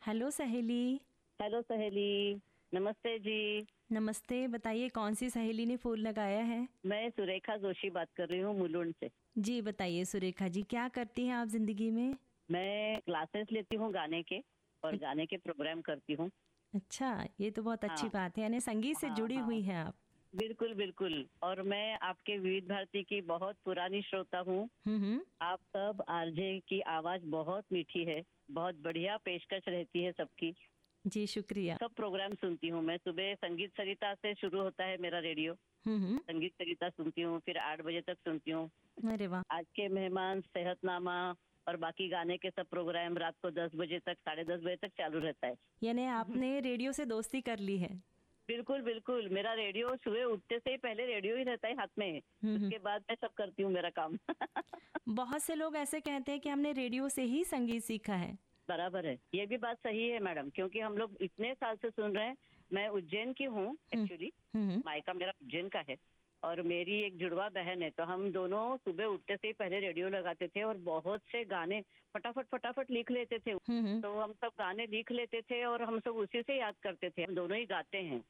Hello सहेली। Hello सहेली। नमस्ते जी। नमस्ते, बताइए कौन सी सहेली ने फूल लगाया है? मैं सुरेखा जोशी बात कर रही हूँ मुलुंड से। जी बताइए सुरेखा जी, क्या करती हैं आप जिंदगी में? मैं क्लासेस लेती हूँ गाने के और अ- गाने के प्रोग्राम करती हूँ। अच्छा, ये तो बहुत अच्छी हाँ बात है, यानी संगीत से हाँ जुड़ी हाँ। हुई हैं आप। बिल्कुल बिल्कुल। और मैं आपके विविध भारती की बहुत पुरानी श्रोता हूँ। हम्म। आप सब आरजे की आवाज बहुत मीठी है। बहुत बढ़िया पेशकश रहती है सबकी। जी शुक्रिया। सब प्रोग्राम सुनती हूँ मैं। सुबह संगीत सरिता से शुरू होता है मेरा रेडियो। हम्म। संगीत सरिता सुनती हूँ, फिर 8 बजे तक सुनती हूँ। अरे वाह। आज के मेहमान, सेहतनामा और बाकी गाने के सब प्रोग्राम रात को 10 बजे तक, 10:30 बजे तक चालू रहता है। यानी आपने रेडियो से दोस्ती कर ली है। बिल्कुल बिल्कुल। मेरा रेडियो सुबह उठते से ही पहले रेडियो ही रहता है हाथ में। हम्म। उसके बाद मैं सब करती हूँ मेरा काम। बहुत से लोग ऐसे कहते हैं कि हमने रेडियो से ही संगीत सीखा है। बराबर है, ये भी बात सही है मैडम, क्योंकि हम लोग इतने साल से सुन रहे हैं। मैं उज्जैन की हूँ हम्म। एक्चुअली। हम्म। मायका मेरा उज्जैन का है। और मेरी एक जुड़वा बहन है, तो हम दोनों सुबह उठते से ही पहले रेडियो लगाते थे और बहुत से गाने फटाफट फटाफट लिख लेते थे। हम्म। तो हम सब गाने लिख लेते थे और हम सब उसी से याद करते थे। हम दोनों ही गाते हैं।